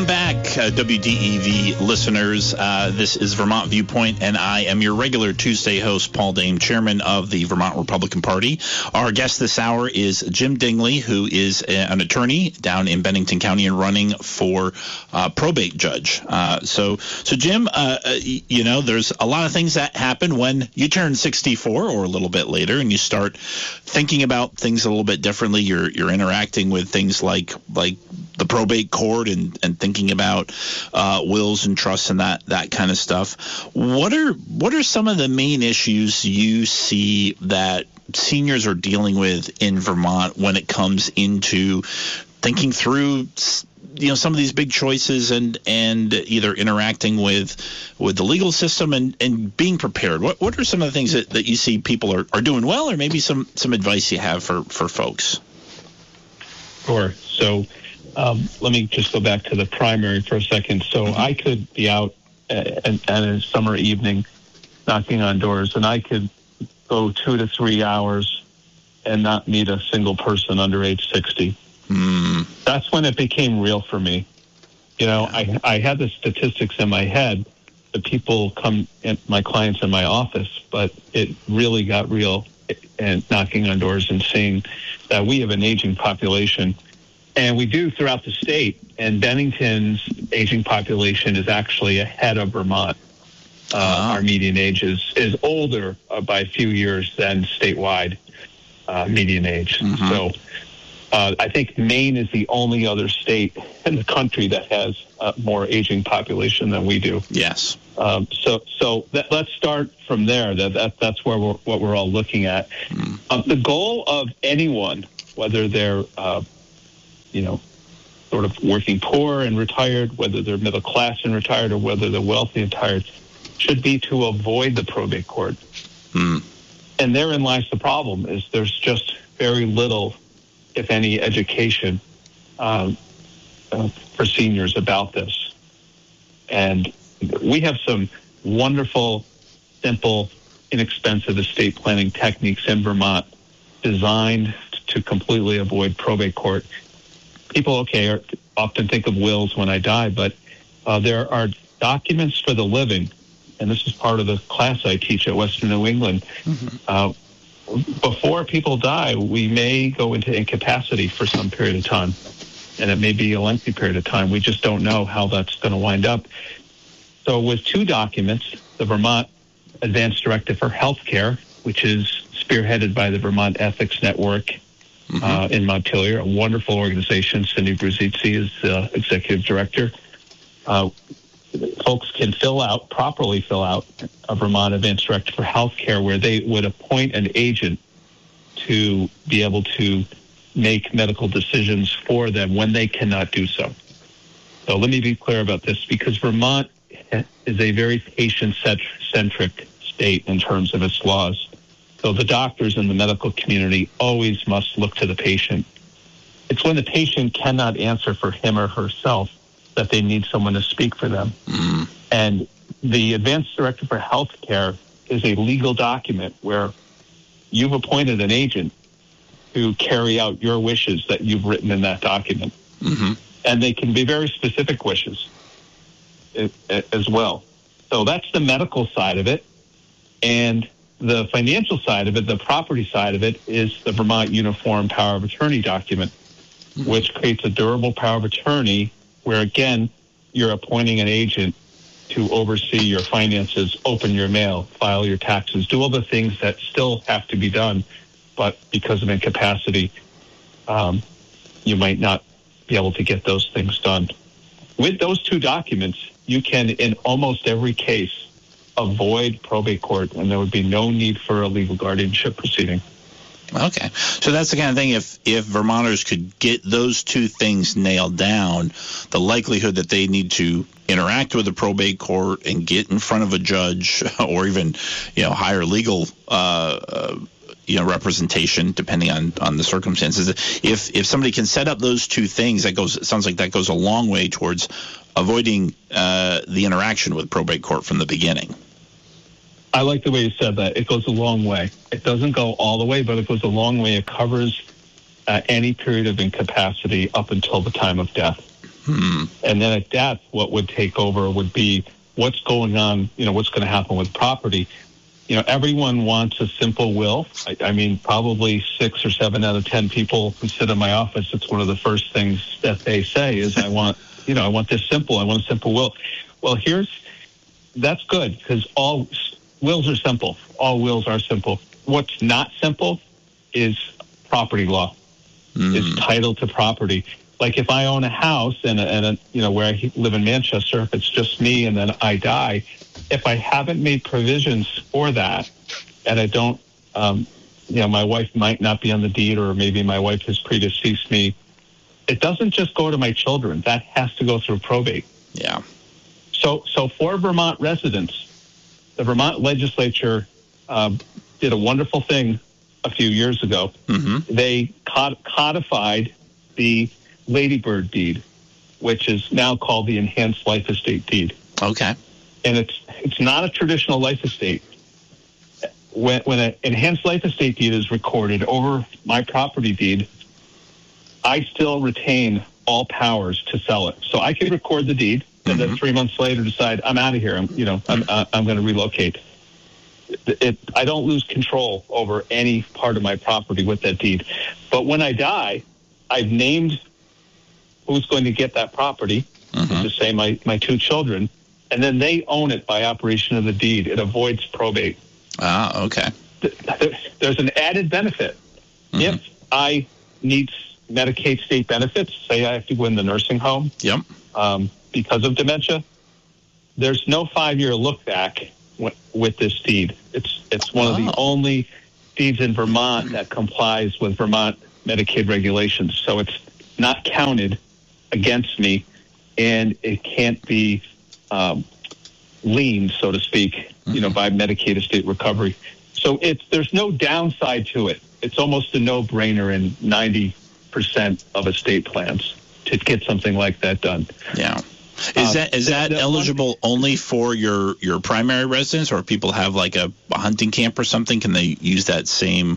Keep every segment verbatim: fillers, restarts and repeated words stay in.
Back, uh, W D E V listeners. Uh, this is Vermont Viewpoint, and I am your regular Tuesday host, Paul Dame, chairman of the Vermont Republican Party. Our guest this hour is Jim Dingley, who is a, an attorney down in Bennington County and running for uh, probate judge. Uh, so, so Jim, uh, uh, you know, there's a lot of things that happen when you turn sixty-four or a little bit later, and you start thinking about things a little bit differently. You're you're interacting with things like like the probate court and, and thinking about uh, wills and trusts and that that kind of stuff. What are what are some of the main issues you see that seniors are dealing with in Vermont when it comes into thinking through, you know, some of these big choices and and either interacting with with the legal system and, and being prepared? What what are some of the things that, that you see people are, are doing well, or maybe some, some advice you have for, for folks? Sure. So Um, let me just go back to the primary for a second. So mm-hmm. I could be out on a summer evening knocking on doors, and I could go two to three hours and not meet a single person under age sixty. Mm. That's when it became real for me. You know, I, I had the statistics in my head. The people come, in, my clients in my office, but it really got real and knocking on doors and seeing that we have an aging population. And we do throughout the state, and Bennington's aging population is actually ahead of Vermont. Uh, wow. Our median age is, is older uh, by a few years than statewide uh, median age. Mm-hmm. So uh, I think Maine is the only other state in the country that has uh, more aging population than we do. Yes. Um, so so that, let's start from there. That, that That's where we're, what we're all looking at. Mm. Uh, the goal of anyone, whether they're uh, you know, sort of working poor and retired, whether they're middle class and retired, or whether they're wealthy and retired, should be to avoid the probate court. Mm. And therein lies the problem, is there's just very little, if any, education um, uh, for seniors about this. And we have some wonderful, simple, inexpensive estate planning techniques in Vermont designed to completely avoid probate court. People, okay, are, often think of wills when I die, but uh, there are documents for the living, and this is part of the class I teach at Western New England. Mm-hmm. Uh, before people die, we may go into incapacity for some period of time, and it may be a lengthy period of time. We just don't know how that's going to wind up. So with two documents, the Vermont Advanced Directive for Healthcare, which is spearheaded by the Vermont Ethics Network, Mm-hmm. Uh, in Montpelier, a wonderful organization. Cindy Bruzizzi is the executive director. Uh, folks can fill out, properly fill out, a Vermont Advanced Directive for Healthcare, where they would appoint an agent to be able to make medical decisions for them when they cannot do so. So let me be clear about this, because Vermont is a very patient-centric state in terms of its laws. So the doctors in the medical community always must look to the patient. It's when the patient cannot answer for him or herself that they need someone to speak for them. Mm. And the Advanced Directive for Healthcare is a legal document where you've appointed an agent to carry out your wishes that you've written in that document. Mm-hmm. And they can be very specific wishes as well. So that's the medical side of it. And the financial side of it, the property side of it, is the Vermont Uniform Power of Attorney document, mm-hmm. which creates a durable power of attorney where, again, you're appointing an agent to oversee your finances, open your mail, file your taxes, do all the things that still have to be done, but because of incapacity, um, you might not be able to get those things done. With those two documents, you can, in almost every case, avoid probate court, and there would be no need for a legal guardianship proceeding. Okay. So that's the kind of thing, if, if Vermonters could get those two things nailed down, the likelihood that they need to interact with the probate court and get in front of a judge or even, you know, hire legal uh, uh, you know, representation, depending on, on the circumstances. If if somebody can set up those two things, that goes, it sounds like that goes a long way towards avoiding uh, the interaction with probate court from the beginning. I like the way you said that. It goes a long way. It doesn't go all the way, but it goes a long way. It covers uh, any period of incapacity up until the time of death. Hmm. And then at that, what would take over would be what's going on, you know, what's going to happen with property. You know, everyone wants a simple will. I, I mean, probably six or seven out of ten people who sit in my office, it's one of the first things that they say is, I want, you know, I want this simple. I want a simple will. Well, here's, that's good because all wills are simple. All wills are simple. What's not simple is property law, mm. is title to property. Like if I own a house and, a, and a, you know, where I live in Manchester, if it's just me and then I die, if I haven't made provisions for that and I don't, um, you know, my wife might not be on the deed or maybe my wife has predeceased me, it doesn't just go to my children. That has to go through probate. Yeah. So, so for Vermont residents, the Vermont legislature um, did a wonderful thing a few years ago. Mm-hmm. They cod- codified the Ladybird deed, which is now called the Enhanced Life Estate deed. Okay. And it's it's not a traditional life estate. When, when an Enhanced Life Estate deed is recorded over my property deed, I still retain all powers to sell it. So I can record the deed, and mm-hmm. then three months later decide I'm out of here. I'm you know I'm I'm going to relocate. It, it, I don't lose control over any part of my property with that deed. But when I die, I've named who's going to get that property, mm-hmm. to say my, my two children, and then they own it by operation of the deed. It avoids probate. Ah, okay. There's an added benefit. Mm-hmm. If I need Medicaid state benefits, say I have to go in the nursing home yep. um, because of dementia, there's no five-year look back w- with this deed. It's, it's one oh. of the only deeds in Vermont that complies with Vermont Medicaid regulations. So it's not counted against me, and it can't be um, leaned, so to speak, mm-hmm. you know, by Medicaid estate recovery. So it's there's no downside to it. It's almost a no-brainer in ninety percent of estate plans to get something like that done. Yeah. Is uh, that is that, that eligible one, only for your, your primary residence, or if people have like a, a hunting camp or something, can they use that same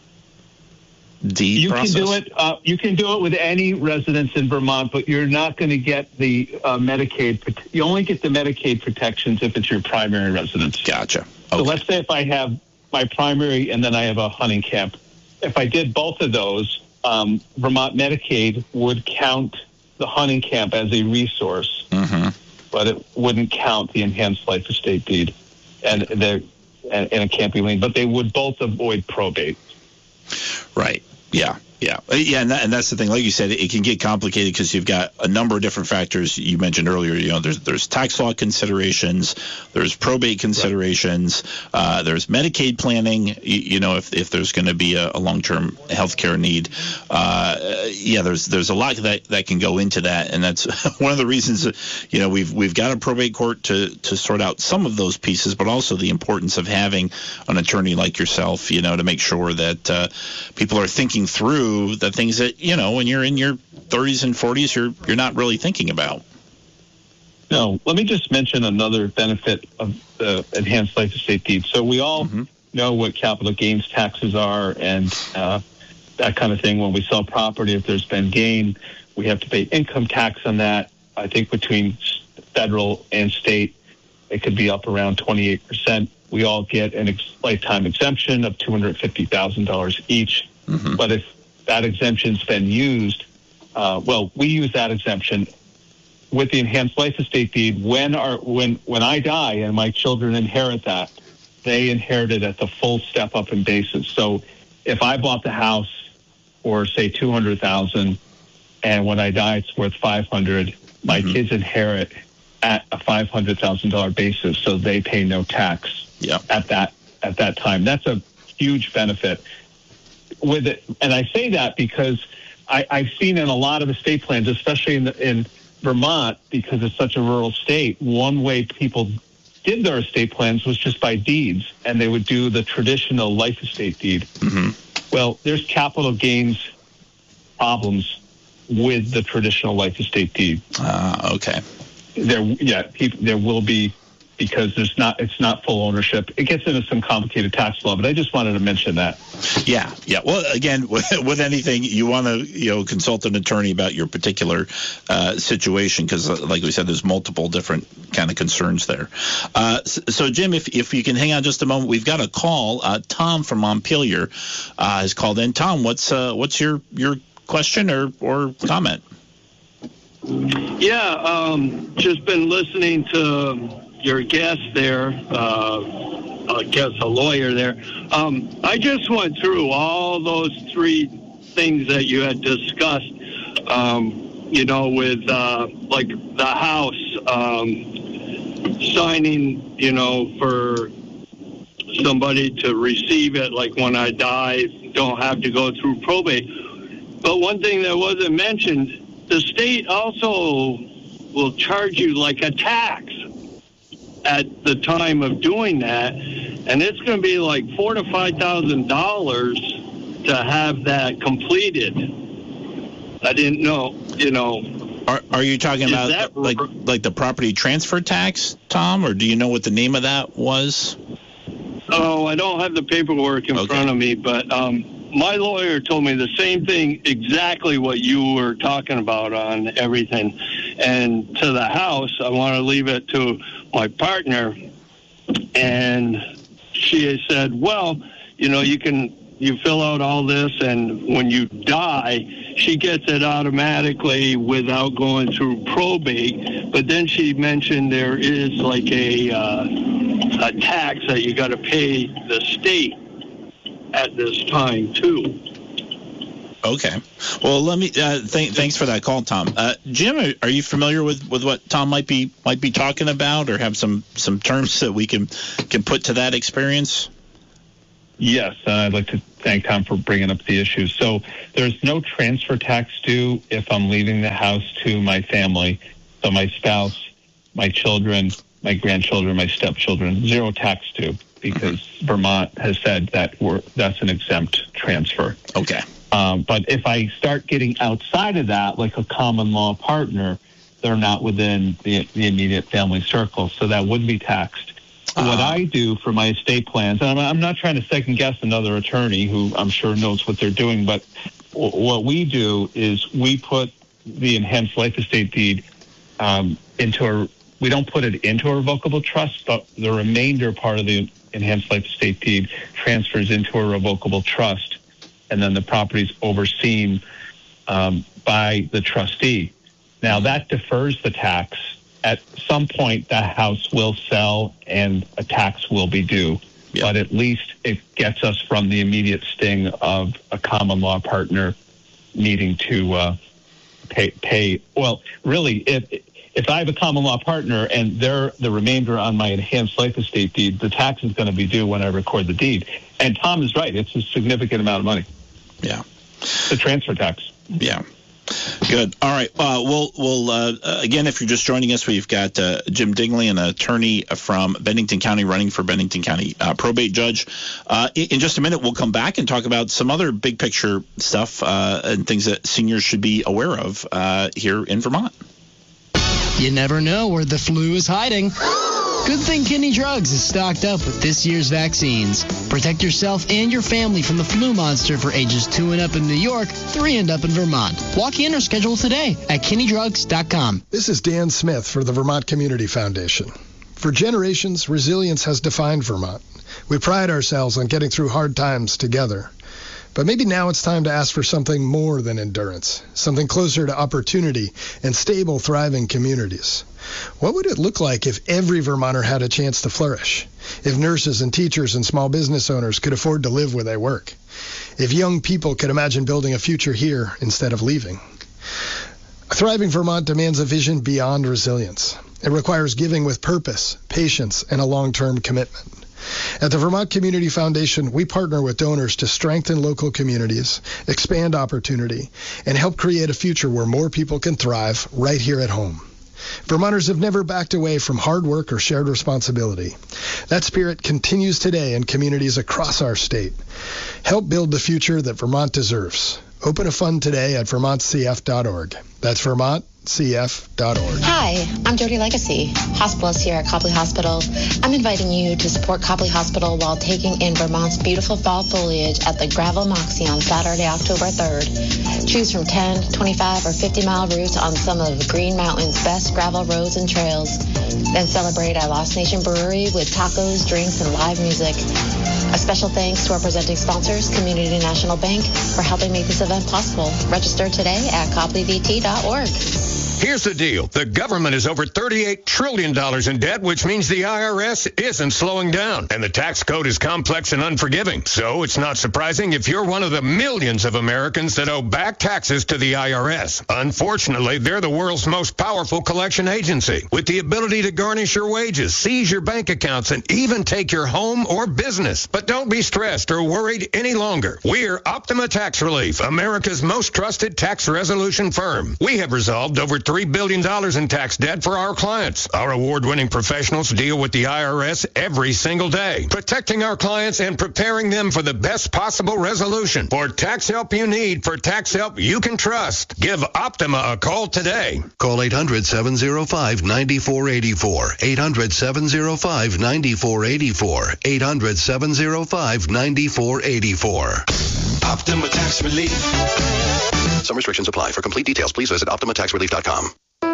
deed you process? can do it. Uh, you can do it with any residence in Vermont, but you're not going to get the uh, Medicaid. You only get the Medicaid protections if it's your primary residence. Gotcha. Okay. So let's say if I have my primary and then I have a hunting camp. If I did both of those, um, Vermont Medicaid would count the hunting camp as a resource, mm-hmm. but it wouldn't count the Enhanced Life Estate deed, and and, and it can't be liened. But they would both avoid probate. Right. Yeah. Yeah. Yeah. And, that, and that's the thing. Like you said, it can get complicated because you've got a number of different factors. You mentioned earlier, you know, there's there's tax law considerations, there's probate considerations, right. uh, there's Medicaid planning, you, you know, if, if there's going to be a, a long-term health care need. Uh, yeah, there's there's a lot that, that can go into that. And that's one of the reasons, you know, we've we've got a probate court to, to sort out some of those pieces, but also the importance of having an attorney like yourself, you know, to make sure that uh, people are thinking through the things that, you know, when you're in your thirties and forties, you're you're not really thinking about. No, let me just mention another benefit of the Enhanced Life Estate deed. So we all mm-hmm. know what capital gains taxes are and uh, that kind of thing. When we sell property, if there's been gain, we have to pay income tax on that. I think between federal and state, it could be up around twenty-eight percent. We all get an ex- lifetime exemption of two hundred fifty thousand dollars each. Mm-hmm. But if that exemption's been used, uh, well, we use that exemption with the Enhanced Life Estate deed. When our when when I die and my children inherit that, they inherit it at the full step up in basis. So if I bought the house for say two hundred thousand, and when I die it's worth five hundred, my mm-hmm. kids inherit at a five hundred thousand dollar basis, so they pay no tax yeah. at that at that time. That's a huge benefit. With it, and I say that because I, I've seen in a lot of estate plans, especially in the, in Vermont, because it's such a rural state, one way people did their estate plans was just by deeds, and they would do the traditional life estate deed. Mm-hmm. Well, there's capital gains problems with the traditional life estate deed. Ah, uh, okay. There, yeah, people, there will be because there's not it's not full ownership. It gets into some complicated tax law, but I just wanted to mention that. Yeah, yeah. Well, again, with anything, you want to you know consult an attorney about your particular uh, situation because, uh, like we said, there's multiple different kind of concerns there. Uh, so, so, Jim, if if you can hang on just a moment, we've got a call. Uh, Tom from Montpelier uh, has called in. Tom, what's uh, what's your your question or or comment? Yeah, um, just been listening to your guest there, uh, I guess a lawyer there. Um, I just went through all those three things that you had discussed, um, you know, with uh, like the house, um, signing, you know, for somebody to receive it, like when I die, don't have to go through probate. But one thing that wasn't mentioned, the state also will charge you like a tax at the time of doing that, and it's going to be like four to five thousand dollars to have that completed. I didn't know, you know. Are Are you talking about that, like like the property transfer tax, Tom, or do you know what the name of that was? Oh, I don't have the paperwork in okay. front of me, but um, my lawyer told me the same thing, exactly what you were talking about on everything. And to the house, I want to leave it to my partner. And she said, well, you know, you can, you fill out all this, and when you die, she gets it automatically without going through probate. But then she mentioned there is like a, uh, a tax that you got to pay the state at this time too. Okay. Well, let me. Uh, th- thanks for that call, Tom. Uh, Jim, are, are you familiar with, with what Tom might be might be talking about, or have some, some terms that we can can put to that experience? Yes, uh, I'd like to thank Tom for bringing up the issue. So there's no transfer tax due if I'm leaving the house to my family. So my spouse, my children, my grandchildren, my stepchildren, zero tax due, because mm-hmm. Vermont has said that we're, that's an exempt transfer. Okay. Um, but if I start getting outside of that, like a common law partner, they're not within the, the immediate family circle, so that would be taxed. Uh-huh. What I do for my estate plans, and I'm, I'm not trying to second guess another attorney who I'm sure knows what they're doing, but w- what we do is we put the enhanced life estate deed um, into a, we don't put it into a revocable trust, but the remainder part of the enhanced life estate deed transfers into a revocable trust, and then the property is overseen um, by the trustee. Now, that defers the tax. At some point, the house will sell and a tax will be due. Yep. But at least it gets us from the immediate sting of a common law partner needing to uh, pay, pay. Well, really, if if I have a common law partner and they're the remainder on my enhanced life estate deed, the tax is going to be due when I record the deed. And Tom is right. It's a significant amount of money. Yeah. The transfer tax. Yeah. Good. All right. Uh, we'll, we'll uh, again, if you're just joining us, we've got uh, Jim Dingley, an attorney from Bennington County, running for Bennington County uh, probate judge. Uh, in, in just a minute, we'll come back and talk about some other big picture stuff uh, and things that seniors should be aware of uh, here in Vermont. You never know where the flu is hiding. Good thing Kinney Drugs is stocked up with this year's vaccines. Protect yourself and your family from the flu monster for ages two and up in New York, three and up in Vermont. Walk in or schedule today at kinney drugs dot com. This is Dan Smith for the Vermont Community Foundation. For generations, resilience has defined Vermont. We pride ourselves on getting through hard times together. But maybe now it's time to ask for something more than endurance, something closer to opportunity and stable, thriving communities. What would it look like if every Vermonter had a chance to flourish? If nurses and teachers and small business owners could afford to live where they work? If young people could imagine building a future here instead of leaving? A thriving Vermont demands a vision beyond resilience. It requires giving with purpose, patience, and a long-term commitment. At the Vermont Community Foundation, we partner with donors to strengthen local communities, expand opportunity, and help create a future where more people can thrive right here at home. Vermonters have never backed away from hard work or shared responsibility. That spirit continues today in communities across our state. Help build the future that Vermont deserves. Open a fund today at vermont c f dot org. That's vermont c f dot org. Hi, I'm Jody Legacy, hospitalist here at Copley Hospital. I'm inviting you to support Copley Hospital while taking in Vermont's beautiful fall foliage at the Gravel Moxie on Saturday, October third. Choose from ten, twenty-five, or fifty mile routes on some of Green Mountain's best gravel roads and trails. Then celebrate at Lost Nation Brewery with tacos, drinks, and live music. A special thanks to our presenting sponsors, Community National Bank, for helping make this event possible. Register today at copley v t dot org. Here's the deal. The government is over thirty-eight trillion dollars in debt, which means the I R S isn't slowing down. And the tax code is complex and unforgiving. So it's not surprising if you're one of the millions of Americans that owe back taxes to the I R S. Unfortunately, they're the world's most powerful collection agency, with the ability to garnish your wages, seize your bank accounts, and even take your home or business. But don't be stressed or worried any longer. We're Optima Tax Relief, America's most trusted tax resolution firm. We have resolved over three billion dollars in tax debt for our clients. Our award-winning professionals deal with the I R S every single day, protecting our clients and preparing them for the best possible resolution. For tax help you need, for tax help you can trust, give Optima a call today. Call eight hundred, seven oh five, nine four eight four. eight hundred, seven oh five, nine four eight four. eight hundred, seven oh five, nine four eight four. Optima Tax Relief. Some restrictions apply. For complete details, please visit optima tax relief dot com.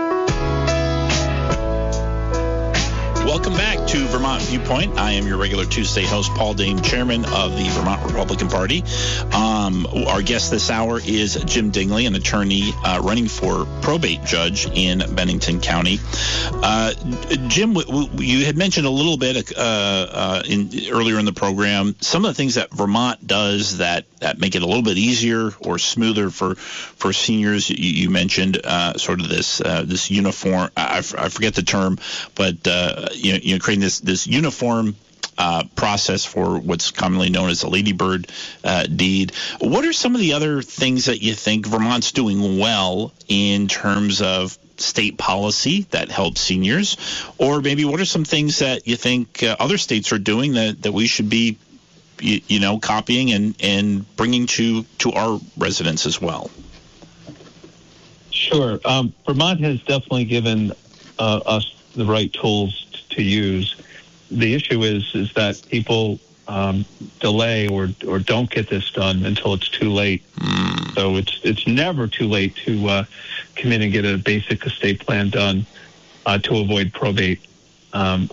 Welcome back to Vermont Viewpoint. I am your regular Tuesday host, Paul Dame, chairman of the Vermont Republican Party. Um, our guest this hour is Jim Dingley, an attorney uh, running for probate judge in Bennington County. Uh, Jim, w- w- you had mentioned a little bit uh, uh, in, earlier in the program some of the things that Vermont does that, that make it a little bit easier or smoother for for seniors. You, you mentioned uh, sort of this uh, this uniform. I, f- I forget the term, but uh, you know, you know, creating this this uniform uh, process for what's commonly known as a ladybird uh, deed. What are some of the other things that you think Vermont's doing well in terms of state policy that helps seniors? Or maybe what are some things that you think uh, other states are doing that, that we should be, you, you know, copying and, and bringing to, to our residents as well? Sure. Um, Vermont has definitely given uh, us the right tools to use. The issue is is that people um, delay or or don't get this done until it's too late. Mm. So it's it's never too late to uh, come in and get a basic estate plan done uh, to avoid probate. Um,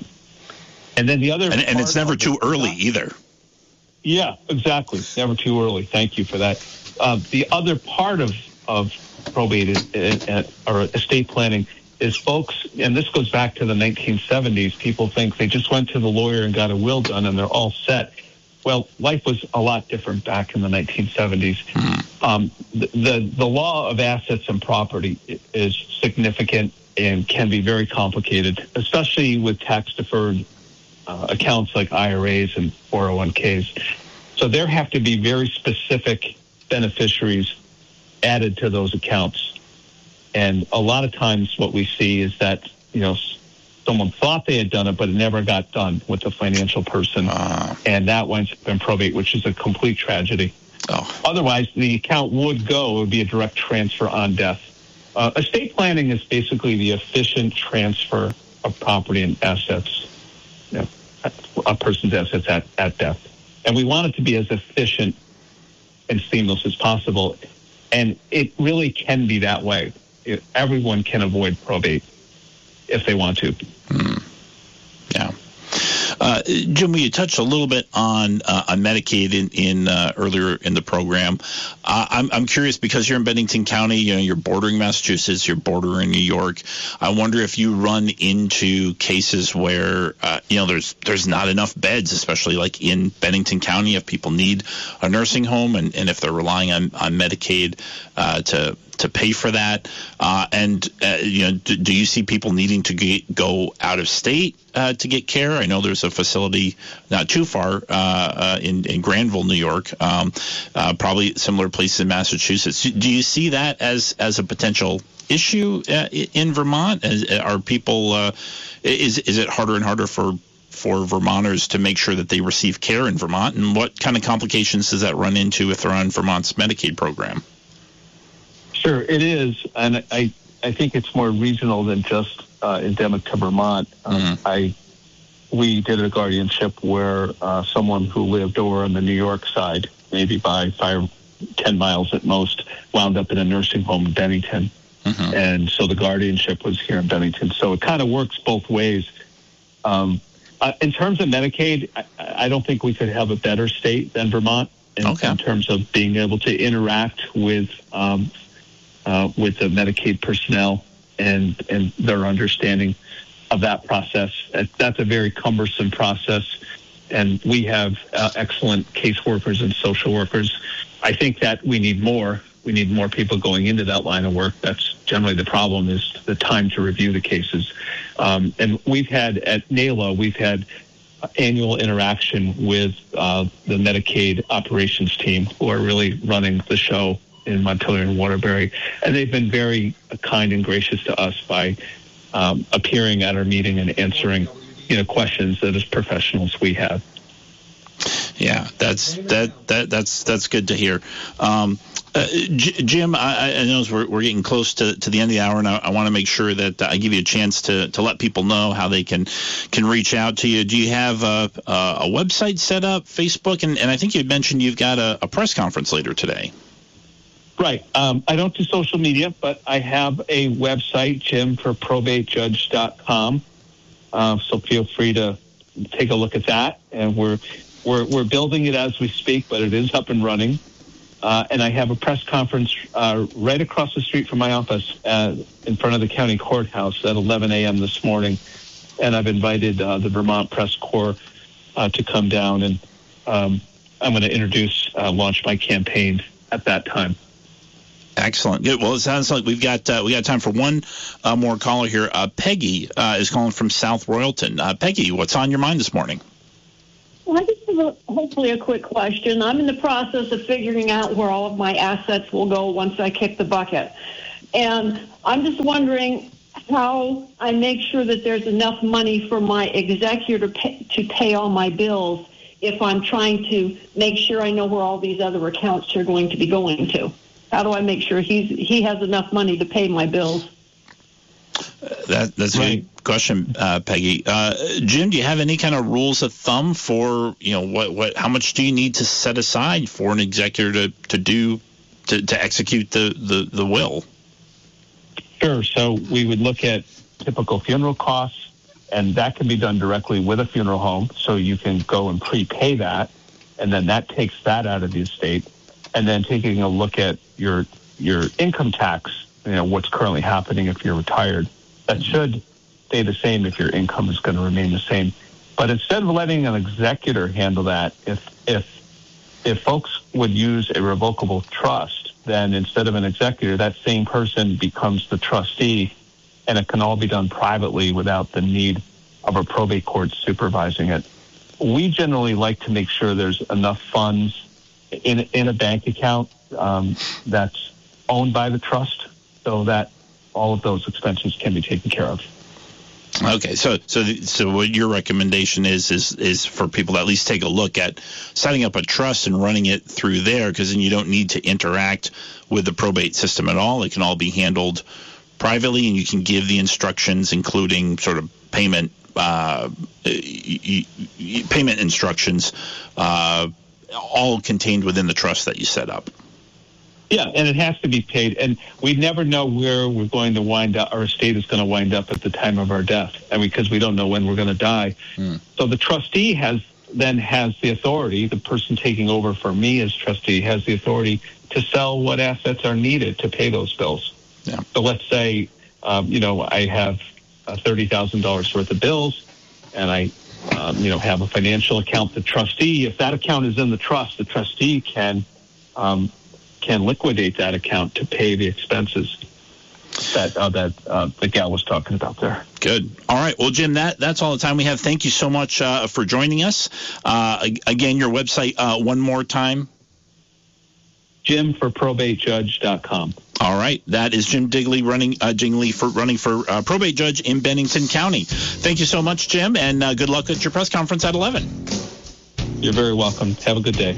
and then the other and, and it's never too early either. Yeah, exactly. Never too early. Thank you for that. Uh, the other part of of probate is, uh, or estate planning is folks, and this goes back to the nineteen seventies, people think they just went to the lawyer and got a will done and they're all set. Well, life was a lot different back in the nineteen seventies. Mm-hmm. Um, the, the the law of assets and property is significant and can be very complicated, especially with tax-deferred uh, accounts like I R As and four oh one Ks. So there have to be very specific beneficiaries added to those accounts. And a lot of times what we see is that, you know, someone thought they had done it, but it never got done with the financial person. Uh, and that winds up in probate, which is a complete tragedy. Oh. Otherwise, the account would go, it would be a direct transfer on death. Uh, estate planning is basically the efficient transfer of property and assets, you know, a person's assets at, at death. And we want it to be as efficient and seamless as possible. And it really can be that way. It, everyone can avoid probate if they want to. Mm. Yeah. Uh, Jim, you touched a little bit on uh, on Medicaid in, in uh, earlier in the program. Uh, I'm I'm curious because you're in Bennington County, you know, you're bordering Massachusetts, you're bordering New York. I wonder if you run into cases where uh, you know there's there's not enough beds, especially like in Bennington County, if people need a nursing home and, and if they're relying on on Medicaid uh, to. to pay for that, uh, and uh, you know, do, do you see people needing to get, go out of state uh, to get care? I know there's a facility not too far uh, uh, in, in Granville, New York, um, uh, probably similar places in Massachusetts. Do you see that as as a potential issue uh, in Vermont? As, are people uh, is is it harder and harder for for Vermonters to make sure that they receive care in Vermont, and what kind of complications does that run into if they're on Vermont's Medicaid program? Sure, it is, and I I think it's more regional than just uh, endemic to Vermont. Um, Mm-hmm. I we did a guardianship where uh, someone who lived over on the New York side, maybe by five, ten miles at most, wound up in a nursing home in Bennington. Mm-hmm. And so the guardianship was here in Bennington. So it kind of works both ways. Um, uh, in terms of Medicaid, I, I don't think we could have a better state than Vermont in, Okay. in terms of being able to interact with um, uh, with the Medicaid personnel and, and their understanding of that process. That's a very cumbersome process, and we have uh, excellent caseworkers and social workers. I think that we need more. We need more people going into that line of work. That's generally the problem, is the time to review the cases. Um, and we've had, at NAILA, we've had annual interaction with uh, the Medicaid operations team, who are really running the show in Montpelier and Waterbury. And they've been very kind and gracious to us by um, appearing at our meeting and answering, you know, questions that as professionals we have. Yeah, that's that that that's that's good to hear. Um, uh, J- Jim, I, I know we're, we're getting close to, to the end of the hour, and I, I want to make sure that I give you a chance to, to let people know how they can can reach out to you. Do you have a, a website set up, Facebook, and, and I think you mentioned you've got a, a press conference later today. Right. Um, I don't do social media, but I have a website, jim for probate judge dot com. Uh, so feel free to take a look at that. And we're we're we're building it as we speak, but it is up and running. Uh, and I have a press conference uh, right across the street from my office uh, in front of the county courthouse at eleven a.m. this morning. And I've invited uh, the Vermont Press Corps uh, to come down, and um, I'm going to introduce, uh, launch my campaign at that time. Excellent. Good. Well, it sounds like we've got uh, we got time for one uh, more caller here. Uh, Peggy uh, is calling from South Royalton. Uh, Peggy, what's on your mind this morning? Well, I just have a, hopefully a quick question. I'm in the process of figuring out where all of my assets will go once I kick the bucket. And I'm just wondering how I make sure that there's enough money for my executor to pay, to pay all my bills if I'm trying to make sure I know where all these other accounts are going to be going to. How do I make sure he's he has enough money to pay my bills? Uh, that, that's a Right. good question, uh, Peggy. Uh, Jim, do you have any kind of rules of thumb for, you know, what, what, how much do you need to set aside for an executor to, to do, to, to execute the, the, the will? Sure. So we would look at typical funeral costs, and that can be done directly with a funeral home. So you can go and prepay that, and then that takes that out of the estate. And then taking a look at your your income tax, you know, what's currently happening if you're retired. That should stay the same if your income is going to remain the same. But instead of letting an executor handle that, if if if folks would use a revocable trust, then instead of an executor, that same person becomes the trustee, and it can all be done privately without the need of a probate court supervising it. We generally like to make sure there's enough funds in in a bank account um, that's owned by the trust, so that all of those expenses can be taken care of. Okay, so so so what your recommendation is is is for people to at least take a look at setting up a trust and running it through there, because then you don't need to interact with the probate system at all. It can all be handled privately, and you can give the instructions, including sort of payment uh, y- y- payment instructions, uh, all contained within the trust that you set up. Yeah, and it has to be paid. And we never know where we're going to wind up, our estate is going to wind up at the time of our death, and because we don't know when we're going to die. Mm. So the trustee has then has the authority, the person taking over for me as trustee has the authority to sell what assets are needed to pay those bills. Yeah. So let's say, um, you know, I have uh, thirty thousand dollars worth of bills, and I, um, you know, have a financial account. The trustee, if that account is in the trust, the trustee can um, can liquidate that account to pay the expenses that uh, that uh, the gal was talking about there. Good. All right. Well, Jim, that that's all the time we have. Thank you so much uh, for joining us. Uh, again, your website uh, one more time. jim for probate judge dot com. All right. That is Jim Dingley running uh, Dingley for running for uh, probate judge in Bennington County. Thank you so much, Jim, and uh, good luck at your press conference at eleven. You're very welcome. Have a good day.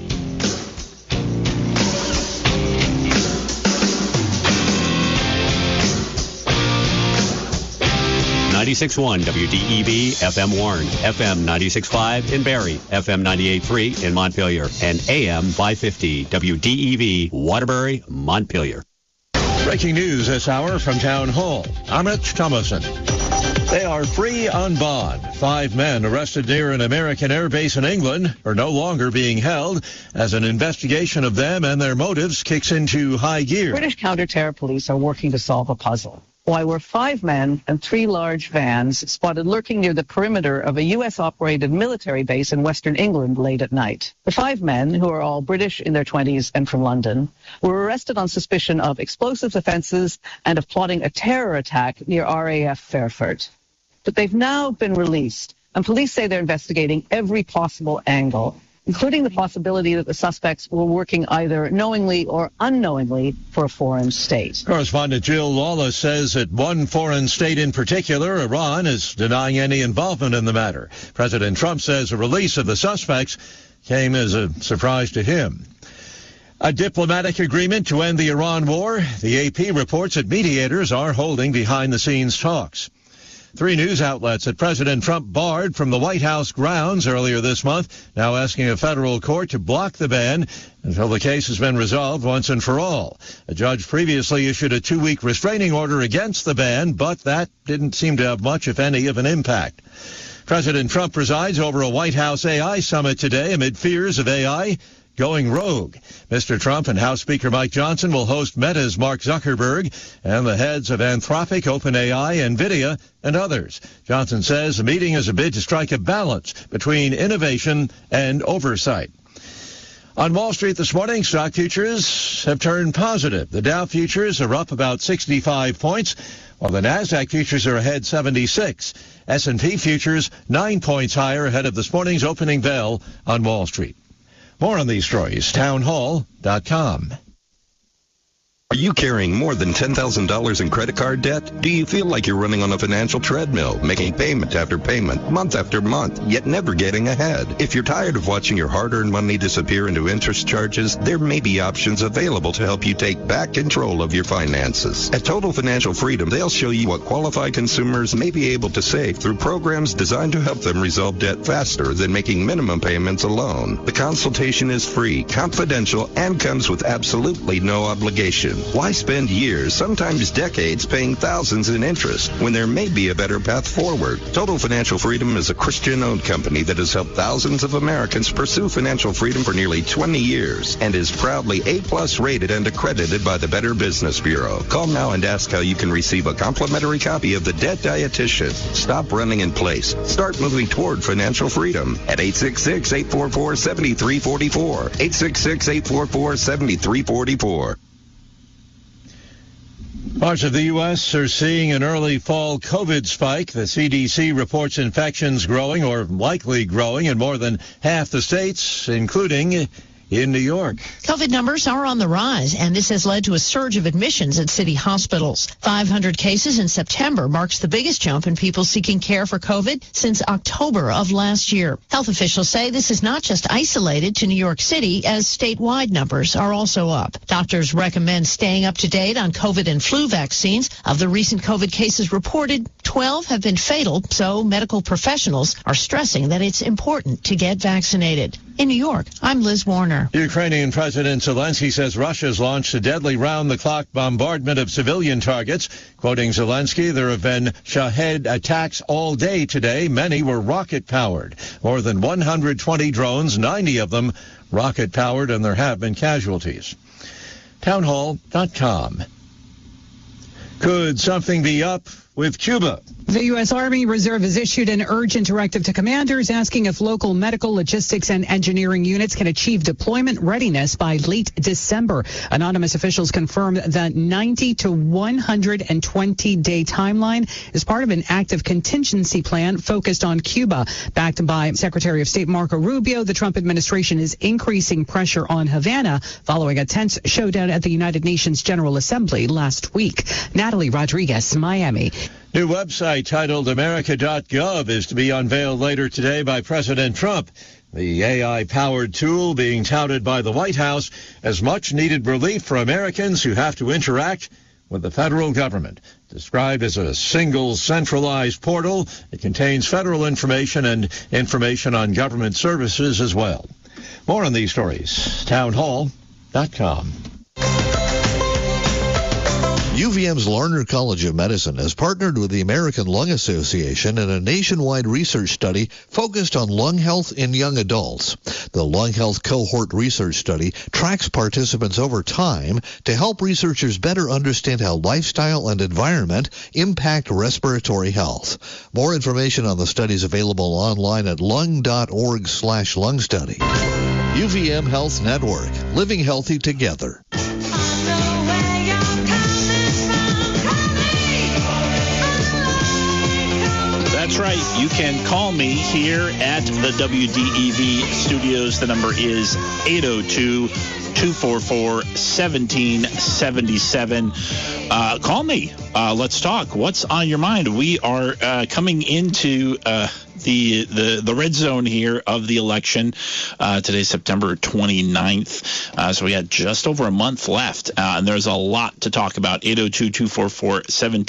ninety-six point one W D E V F M Warren, F M ninety-six point five in Barrie, F M ninety-eight point three in Montpelier, and A M five fifty W D E V Waterbury, Montpelier. Breaking news this hour from Town Hall. I'm Rich Thomason. They are free on bond. Five men arrested near an American air base in England are no longer being held as an investigation of them and their motives kicks into high gear. British counter-terror police are working to solve a puzzle. Why were five men and three large vans spotted lurking near the perimeter of a U S-operated military base in western England late at night. The five men, who are all British in their twenties and from London, were arrested on suspicion of explosives offences and of plotting a terror attack near R A F Fairford. But they've now been released, and police say they're investigating every possible angle, including the possibility that the suspects were working either knowingly or unknowingly for a foreign state. Correspondent Jill Lawless says that one foreign state in particular, Iran, is denying any involvement in the matter. President Trump says the release of the suspects came as a surprise to him. A diplomatic agreement to end the Iran war. The A P reports that mediators are holding behind-the-scenes talks. Three news outlets that President Trump barred from the White House grounds earlier this month, now asking a federal court to block the ban until the case has been resolved once and for all. A judge previously issued a two-week restraining order against the ban, but that didn't seem to have much, if any, of an impact. President Trump presides over a White House A I summit today amid fears of A I going rogue. Mister Trump and House Speaker Mike Johnson will host Meta's Mark Zuckerberg and the heads of Anthropic, OpenAI, NVIDIA, and others. Johnson says the meeting is a bid to strike a balance between innovation and oversight. On Wall Street this morning, stock futures have turned positive. The Dow futures are up about sixty-five points, while the NASDAQ futures are ahead seventy-six. S and P futures nine points higher ahead of this morning's opening bell on Wall Street. More on these stories, town hall dot com. Are you carrying more than ten thousand dollars in credit card debt? Do you feel like you're running on a financial treadmill, making payment after payment, month after month, yet never getting ahead? If you're tired of watching your hard-earned money disappear into interest charges, there may be options available to help you take back control of your finances. At Total Financial Freedom, they'll show you what qualified consumers may be able to save through programs designed to help them resolve debt faster than making minimum payments alone. The consultation is free, confidential, and comes with absolutely no obligation. Why spend years, sometimes decades, paying thousands in interest when there may be a better path forward? Total Financial Freedom is a Christian-owned company that has helped thousands of Americans pursue financial freedom for nearly twenty years and is proudly A-plus rated and accredited by the Better Business Bureau. Call now and ask how you can receive a complimentary copy of The Debt Dietitian. Stop running in place. Start moving toward financial freedom at eight six six, eight four four, seven three four four. eight six six, eight four four, seven three four four. Parts of the U S are seeing an early fall COVID spike. The C D C reports infections growing or likely growing in more than half the states, including in New York. COVID numbers are on the rise, and this has led to a surge of admissions at city hospitals. five hundred cases in September marks the biggest jump in people seeking care for COVID since October of last year. Health officials say this is not just isolated to New York City, as statewide numbers are also up. Doctors recommend staying up to date on COVID and flu vaccines. Of the recent COVID cases reported, twelve have been fatal, so medical professionals are stressing that it's important to get vaccinated. In New York, I'm Liz Warner. Ukrainian President Zelensky says Russia's launched a deadly round-the-clock bombardment of civilian targets. Quoting Zelensky, there have been Shahed attacks all day today. Many were rocket-powered. More than one hundred twenty drones, ninety of them rocket-powered, and there have been casualties. town hall dot com. Could something be up with Cuba? The U S. Army Reserve has issued an urgent directive to commanders asking if local medical, logistics, and engineering units can achieve deployment readiness by late December. Anonymous officials confirmed that ninety to one hundred twenty day timeline is part of an active contingency plan focused on Cuba. Backed by Secretary of State Marco Rubio, the Trump administration is increasing pressure on Havana following a tense showdown at the United Nations General Assembly last week. Natalie Rodriguez, Miami. New website titled America dot gov is to be unveiled later today by President Trump. The A I-powered tool being touted by the White House as much-needed relief for Americans who have to interact with the federal government. Described as a single centralized portal, it contains federal information and information on government services as well. More on these stories, town hall dot com. U V M's Larner College of Medicine has partnered with the American Lung Association in a nationwide research study focused on lung health in young adults. The Lung Health Cohort Research Study tracks participants over time to help researchers better understand how lifestyle and environment impact respiratory health. More information on the study is available online at lung.org slash lung study. U V M Health Network, living healthy together. That's right. You can call me here at the W D E V studios. The number is eight oh two, two four four, one seven seven seven. Uh, call me. Uh, let's talk. What's on your mind? We are uh, coming into uh, the, the the red zone here of the election. Uh, today's September twenty-ninth. Uh, so we had just over a month left. Uh, and there's a lot to talk about. eight oh two, two four four, one seven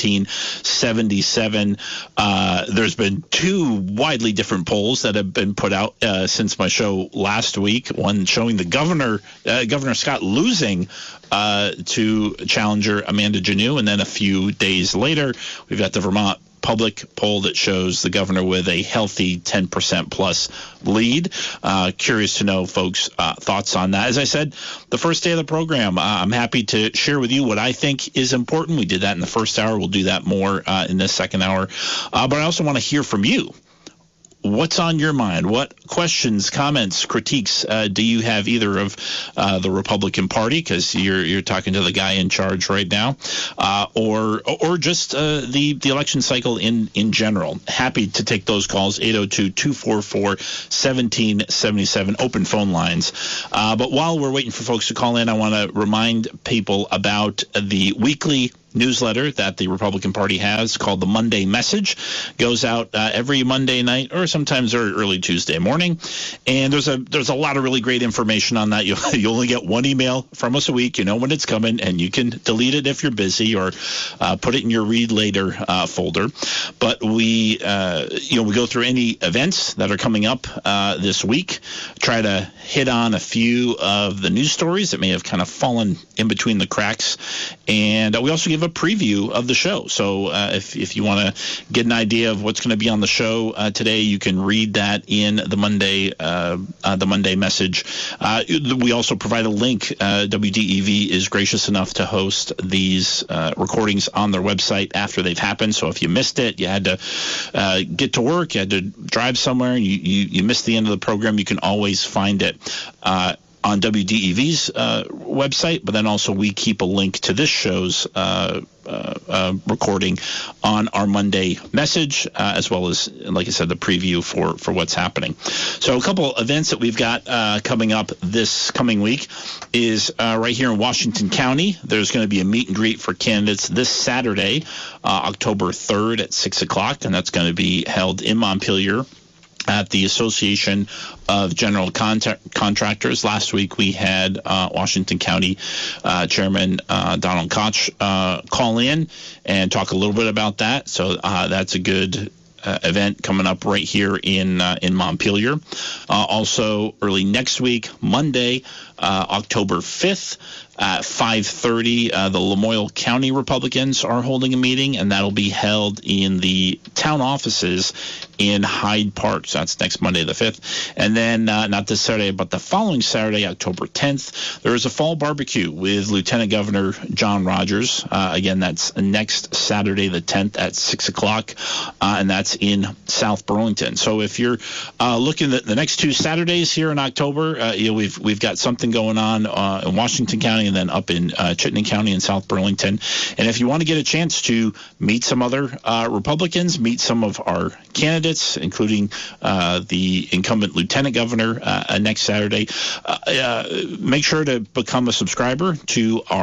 seven seven. Uh, there's been two widely different polls that have been put out uh, since my show last week. One showing the governor, uh, Governor Scott, losing uh, to challenger Amanda Janneau. And then a few days later, we've got the Vermont Public poll that shows the governor with a healthy ten percent plus lead. Uh, curious to know folks' uh, thoughts on that. As I said, the first day of the program, uh, I'm happy to share with you what I think is important. We did that in the first hour. We'll do that more uh, in this second hour. Uh, but I also want to hear from you. What's on your mind? What questions, comments, critiques uh, do you have either of uh, the Republican Party, because you're you're talking to the guy in charge right now, uh, or or just uh, the the election cycle in in general? Happy to take those calls. eight oh two, two four four, one seven seven seven. Open phone lines. Uh, but while we're waiting for folks to call in, I want to remind people about the weekly newsletter that the Republican Party has called the Monday Message. Goes out uh, every Monday night or sometimes early Tuesday morning, and there's a there's a lot of really great information on that. You you only get one email from us a week. You know when it's coming, and you can delete it if you're busy or uh, put it in your read later uh, folder. But we uh, you know we go through any events that are coming up uh, this week. Try to hit on a few of the news stories that may have kind of fallen in between the cracks, and uh, we also give a preview of the show. So uh, if, if you want to get an idea of what's going to be on the show uh, today, you can read that in the Monday uh, uh, the Monday Message. Uh, we also provide a link. Uh, W D E V is gracious enough to host these uh, recordings on their website after they've happened. So if you missed it, you had to uh, get to work, you had to drive somewhere, and you, you, you missed the end of the program, you can always find it uh, on W D E V's uh, website, but then also we keep a link to this show's uh, uh, uh, recording on our Monday Message, uh, as well as, like I said, the preview for, for what's happening. So a couple events that we've got uh, coming up this coming week is uh, right here in Washington County. There's going to be a meet and greet for candidates this Saturday, uh, October third at six o'clock, and that's going to be held in Montpelier at the Association of General Contra- Contractors. Last week we had uh, Washington County uh, Chairman uh, Donald Koch uh, call in and talk a little bit about that. So uh, that's a good uh, event coming up right here in uh, in Montpelier. Uh, also, early next week, Monday, uh, October fifth, at five thirty, uh, the Lamoille County Republicans are holding a meeting, and that'll be held in the town offices in Hyde Park. So that's next Monday the fifth. And then uh, not this Saturday, but the following Saturday, October tenth, there is a fall barbecue with Lieutenant Governor John Rogers. Uh, again, that's next Saturday the tenth at six o'clock, uh, and that's in South Burlington. So if you're uh, looking at the next two Saturdays here in October, uh, you know, we've we've got something going on uh, in Washington County and then up in uh, Chittenden County and South Burlington. And if you want to get a chance to meet some other uh, Republicans, meet some of our candidates, including uh, the incumbent lieutenant governor uh, next Saturday, uh, uh, make sure to become a subscriber to our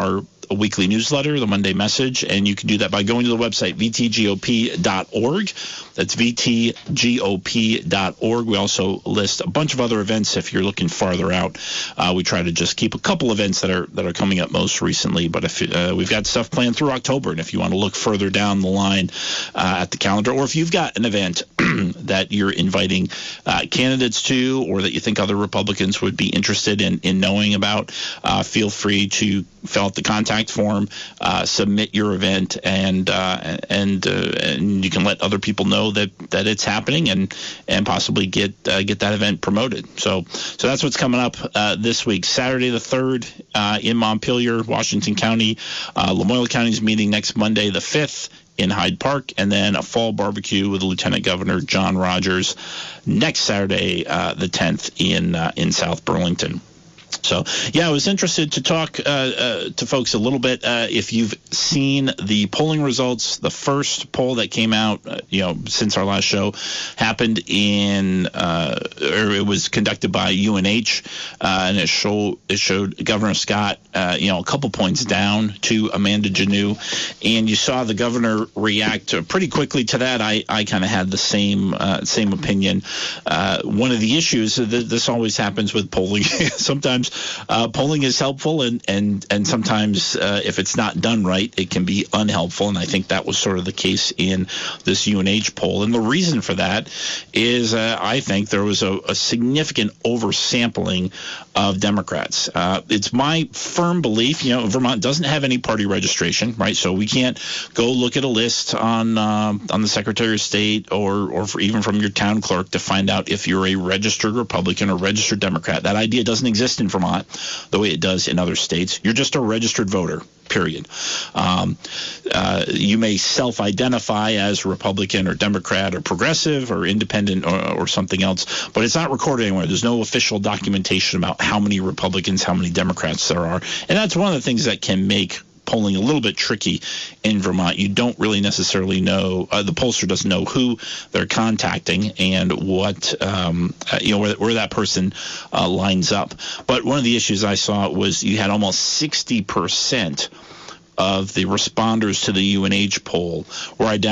a weekly newsletter, the Monday Message, and you can do that by going to the website, v t g o p dot org. That's v t g o p dot org. We also list a bunch of other events if you're looking farther out. Uh, we try to just keep a couple events that are that are coming up most recently, but if uh, we've got stuff planned through October, and if you want to look further down the line uh, at the calendar, or if you've got an event that you're inviting uh, candidates to, or that you think other Republicans would be interested in, in knowing about, uh, feel free to fill out the contact form, uh, submit your event, and uh, and uh, and you can let other people know that, that it's happening, and and possibly get uh, get that event promoted. So so that's what's coming up uh, this week. Saturday the third uh, in Montpelier, Washington County. Uh, Lamoille County's meeting next Monday the fifth in Hyde Park, and then a fall barbecue with Lieutenant Governor John Rogers next Saturday uh, the tenth in uh, in South Burlington. So, yeah, I was interested to talk uh, uh, to folks a little bit. Uh, if you've seen the polling results, the first poll that came out, uh, you know, since our last show happened in, uh, or it was conducted by U N H, uh, and it showed it showed Governor Scott, uh, you know, a couple points down to Amanda Janneau, and you saw the governor react pretty quickly to that. I, I kind of had the same uh, same opinion. Uh, one of the issues, this always happens with polling, sometimes. Uh, polling is helpful, and and and sometimes uh, if it's not done right, it can be unhelpful. And I think that was sort of the case in this U N H poll. And the reason for that is uh, I think there was a, a significant oversampling of Democrats. Uh, it's my firm belief, you know, Vermont doesn't have any party registration, right? So we can't go look at a list on uh, on the Secretary of State or or for even from your town clerk to find out if you're a registered Republican or registered Democrat. That idea doesn't exist in Vermont the way it does in other states. You're just a registered voter, period. Um, uh, you may self-identify as Republican or Democrat or progressive or independent or, or something else, but it's not recorded anywhere. There's no official documentation about how many Republicans, how many Democrats there are. And that's one of the things that can make polling a little bit tricky in Vermont. You don't really necessarily know, uh, the pollster doesn't know who they're contacting and what, um, uh, you know, where, where that person uh, lines up. But one of the issues I saw was you had almost sixty percent of the responders to the U N H poll were identified